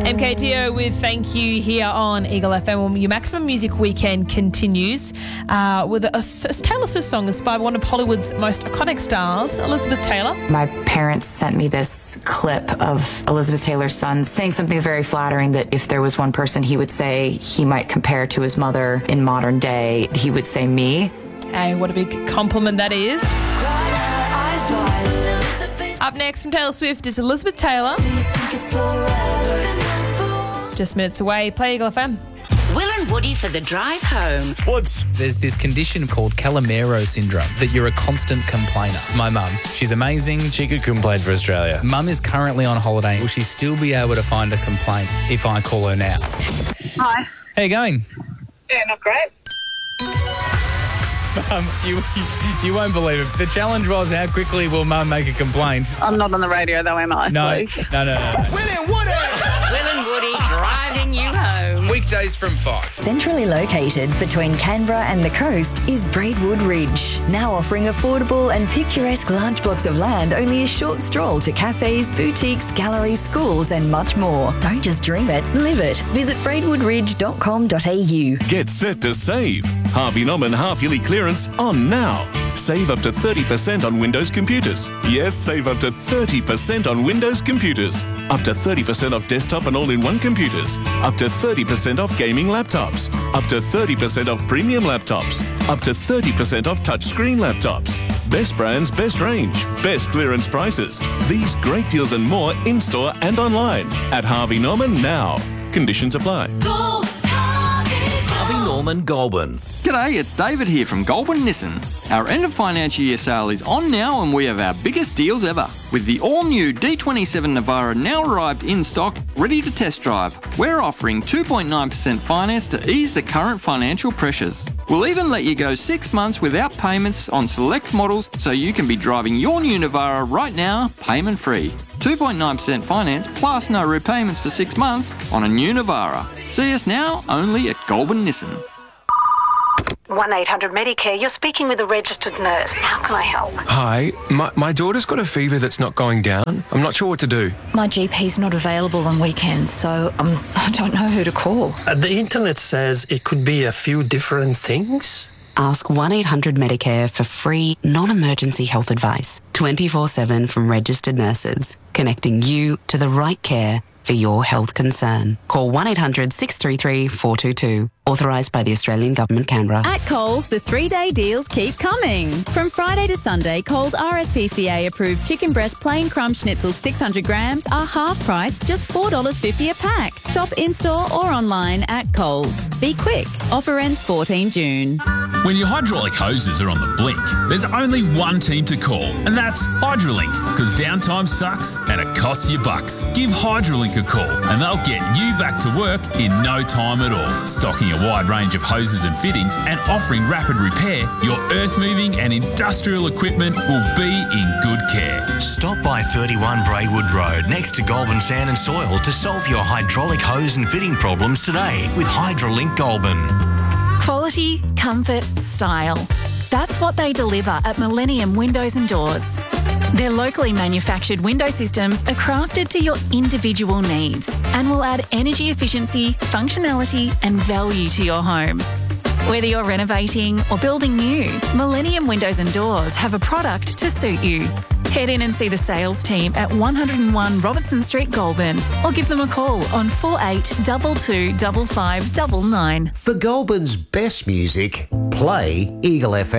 MKTO with Thank You here on Eagle FM. Your Maximum Music Weekend continues with a Taylor Swift song inspired by one of Hollywood's most iconic stars, Elizabeth Taylor. My parents sent me this clip of Elizabeth Taylor's son saying something very flattering, that if there was one person he would say he might compare to his mother in modern day, he would say me. Hey, what a big compliment that is. Up next from Taylor Swift is Elizabeth Taylor. Just minutes away. Play Eagle FM. Will and Woody for the drive home. There's this condition called Calamero syndrome, that you're a constant complainer. My mum, she's amazing. She could complain for Australia. Mum is currently on holiday. Will she still be able to find a complaint if I call her now? Hi. How you going? Yeah, not great. You won't believe it. The challenge was, how quickly will Mum make a complaint? I'm not on the radio though, am I? No, Please? no. Will and Woody! Will and Woody driving you home. Weekdays from 5. Centrally located between Canberra and the coast is Braidwood Ridge, now offering affordable and picturesque large blocks of land only a short stroll to cafes, boutiques, galleries, schools and much more. Don't just dream it, live it. Visit braidwoodridge.com.au. Get set to save. Harvey Norman half-yearly clearance on now. Save up to 30% on Windows computers. Yes, save up to 30% on Windows computers. Up to 30% off desktop and all-in-one computers. Up to 30% off gaming laptops. Up to 30% off premium laptops. Up to 30% off touchscreen laptops. Best brands, best range, best clearance prices. These great deals and more in-store and online at Harvey Norman now. Conditions apply. Harvey Norman Goulburn. G'day, it's David here from Goulburn Nissan. Our end of financial year sale is on now and we have our biggest deals ever. With the all-new D27 Navara now arrived in stock, ready to test drive, we're offering 2.9% finance to ease the current financial pressures. We'll even let you go 6 months without payments on select models so you can be driving your new Navara right now, payment free. 2.9% finance plus no repayments for 6 months on a new Navara. See us now only at Goulburn Nissan. 1-800-Medicare, you're speaking with a registered nurse. How can I help? Hi, my daughter's got a fever that's not going down. I'm not sure what to do. My GP's not available on weekends, so I don't know who to call. The internet says it could be a few different things. Ask 1-800-Medicare for free, non-emergency health advice, 24/7 from registered nurses, connecting you to the right care for your health concern. Call 1-800-633-422. Authorised by the Australian Government, Canberra. At Coles, the 3-day deals keep coming. From Friday to Sunday, Coles RSPCA approved chicken breast plain crumb schnitzels 600 grams are half price, just $4.50 a pack. Shop in-store or online at Coles. Be quick. Offer ends 14 June. When your hydraulic hoses are on the blink, there's only one team to call, and that's Hydrolink, because downtime sucks and it costs you bucks. Give Hydrolink a call and they'll get you back to work in no time at all. Stocking a wide range of hoses and fittings and offering rapid repair, your earth-moving and industrial equipment will be in good care. Stop by 31 Braidwood Road next to Goulburn Sand and Soil to solve your hydraulic hose and fitting problems today with Hydrolink Goulburn. Quality, comfort, style. That's what they deliver at Millennium Windows and Doors. Their locally manufactured window systems are crafted to your individual needs and will add energy efficiency, functionality and value to your home. Whether you're renovating or building new, Millennium Windows and Doors have a product to suit you. Head in and see the sales team at 101 Robertson Street, Goulburn, or give them a call on 4822 5599. For Goulburn's best music, play Eagle FM.